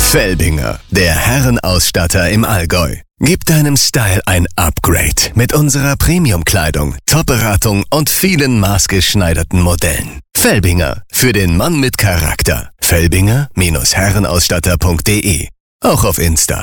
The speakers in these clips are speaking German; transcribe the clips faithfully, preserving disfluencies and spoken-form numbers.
Felbinger, der Herrenausstatter im Allgäu. Gib deinem Style ein Upgrade mit unserer Premium-Kleidung, Top-Beratung und vielen maßgeschneiderten Modellen. Felbinger, für den Mann mit Charakter. Felbinger Herrenausstatter punkt de. Auch auf Insta.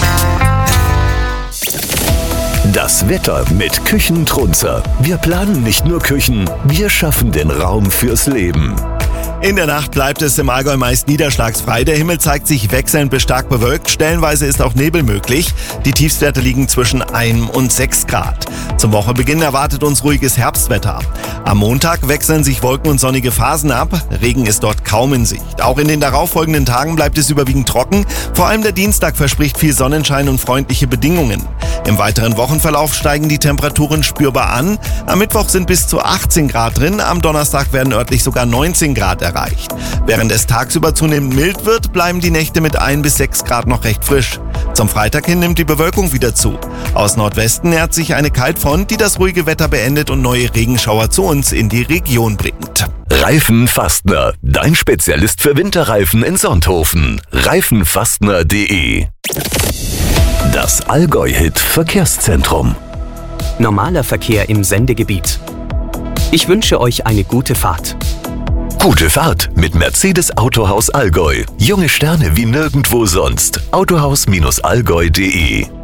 Das Wetter mit Küchentrunzer. Wir planen nicht nur Küchen, wir schaffen den Raum fürs Leben. In der Nacht bleibt es im Allgäu meist niederschlagsfrei. Der Himmel zeigt sich wechselnd bis stark bewölkt. Stellenweise ist auch Nebel möglich. Die Tiefstwerte liegen zwischen einem und sechs Grad. Zum Wochenbeginn erwartet uns ruhiges Herbstwetter. Am Montag wechseln sich Wolken und sonnige Phasen ab. Regen ist dort kaum in Sicht. Auch in den darauffolgenden Tagen bleibt es überwiegend trocken. Vor allem der Dienstag verspricht viel Sonnenschein und freundliche Bedingungen. Im weiteren Wochenverlauf steigen die Temperaturen spürbar an. Am Mittwoch sind bis zu achtzehn Grad drin. Am Donnerstag werden örtlich sogar neunzehn Grad erreicht. Während es tagsüber zunehmend mild wird, bleiben die Nächte mit ein bis sechs Grad noch recht frisch. Zum Freitag hin nimmt die Bewölkung wieder zu. Aus Nordwesten nähert sich eine Kaltfront, die das ruhige Wetter beendet und neue Regenschauer zu uns in die Region bringt. Reifenfastner, dein Spezialist für Winterreifen in Sonthofen. reifenfastner punkt de. Das Allgäu-Hit Verkehrszentrum. Normaler Verkehr im Sendegebiet. Ich wünsche euch eine gute Fahrt. Gute Fahrt mit Mercedes Autohaus Allgäu. Junge Sterne wie nirgendwo sonst. autohaus Allgäu punkt de